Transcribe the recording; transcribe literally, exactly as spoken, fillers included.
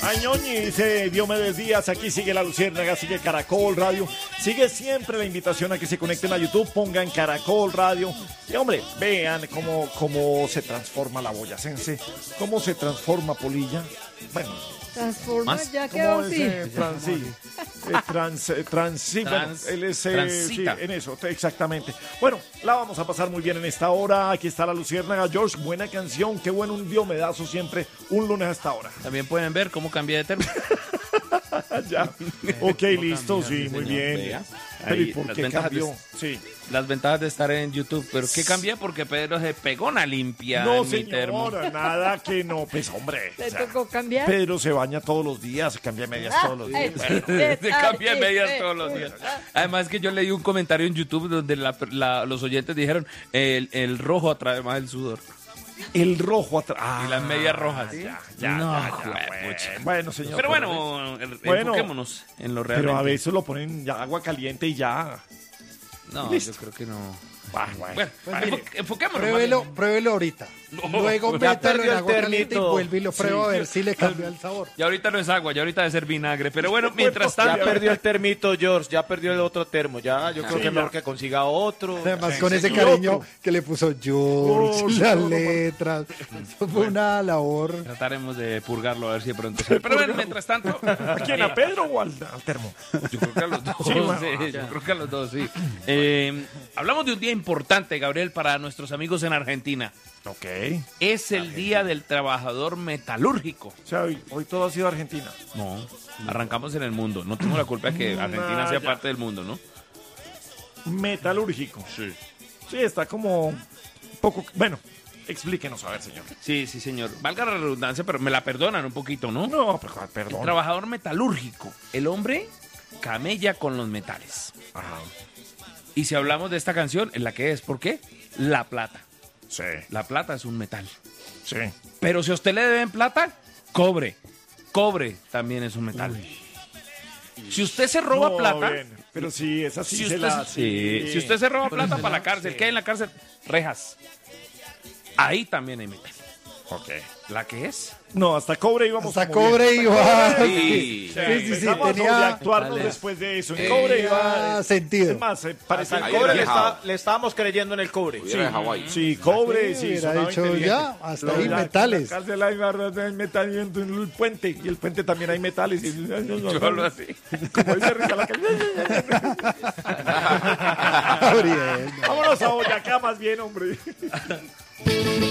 Añoñi dice Diomedes Díaz, aquí sigue La Luciérnaga, sigue Caracol Radio, sigue siempre la invitación a que se conecten a YouTube, pongan Caracol Radio y hombre, vean cómo, cómo se transforma la boyacense, cómo se transforma Polilla, bueno. Transforma, ¿Más? ya quedó así. Eh, trans, sí, eh, trans, eh, trans, sí, Trans, bueno, él es, eh, transita. sí, en eso, exactamente. Bueno, la vamos a pasar muy bien en esta hora. Aquí está La Luciérnaga. George, buena canción, qué bueno, un diomedazo siempre, un lunes hasta ahora. También pueden ver cómo cambié de termo. Ya, ok, listo, sí, muy bien. Vea. Pero ¿y Ahí, por las qué ventajas cambió? de- Sí. Las ventajas de estar en YouTube. ¿Pero qué cambié? Porque Pedro se pegó una limpia No, en mi termo. señora, nada que no, pues hombre. ¿Te o sea, tocó cambiar? Pedro se baña todos los días, se cambia medias todos los días. eh, eh, Se ah, cambia eh, medias eh, todos los eh, días. ah. Además que yo leí un comentario en YouTube donde la- la- los oyentes dijeron el, el rojo atrae más el sudor. El rojo atrás. Ah, Y las medias rojas. Ya, ya, No, ya, ya, juepucha. bueno, bueno, señor. Pero bueno, el- Bueno, enfoquémonos en lo real. Pero a veces lo ponen ya agua caliente y ya. No, Listo. yo creo que no. Ah, bueno. Bueno, Pues enfo- mire, enfoquémonos. Pruébelo, más bien. pruébelo ahorita. Luego ya mételo en perdió el agua caliente y termito. vuelve y lo prueba Sí. a ver si le cambia el sabor. Ya ahorita no es agua, ya ahorita debe ser vinagre. Pero bueno, mientras Ya tanto. perdió el termito, George, ya perdió el otro termo, ya, yo creo Sí, que es ya. mejor que consiga otro. Además, Sí, con sí, ese y cariño otro. que le puso George, George, las no, no, no. letras. Eso fue una labor. Trataremos de purgarlo a ver si de pronto sale. Pero bueno, mientras tanto. ¿a quién? ¿A Pedro o al, al termo? Yo creo que a los dos. Sí, bueno, sí, yo creo que a los dos, sí. Eh, hablamos de un día importante, Gabriel, para nuestros amigos en Argentina. Ok. Es el Día del Trabajador Metalúrgico. O sea, hoy, hoy todo ha sido Argentina. No, arrancamos en el mundo. No tengo la culpa de que Argentina sea ya. parte del mundo, ¿no? Metalúrgico. Sí. Sí, está como un poco... Bueno, explíquenos, a ver, señor. Sí, sí, señor. Valga la redundancia, pero me la perdonan un poquito, ¿no? No, pero, El perdón. trabajador metalúrgico. El hombre camella con los metales. Ajá. Y si hablamos de esta canción, ¿en la que es? ¿Por qué? La plata. Sí, La plata es un metal. sí. Pero si a usted le deben plata, cobre. Cobre también es un metal. Si usted se roba No, plata, bien, pero sí, esa sí si se usted, la... sí, si usted se roba plata para la cárcel, ¿qué hay en la cárcel? Rejas. Ahí también hay metal. Ok. ¿La que es? No, hasta cobre íbamos Hasta como cobre bien. iba. Sí. Sí, sí, sí. Empezamos a Tenía, actuarnos Total, después de eso. En eh, cobre tenía iba... eh, sentido. Es más, eh, parece Hasta el que cobre era- le, está- le estábamos creyendo en el cobre. Sí, sí, cobre, Sí, sí, hubiera sonaba dicho inteligente. ya, hasta Pero ahí ya, metales. En la cárcel hay barras de metal y en el puente, y el puente también hay metales. Y, Yo hablo así. Como dice Rita la calle. Gabriel. Vámonos a Boyacá más bien, hombre.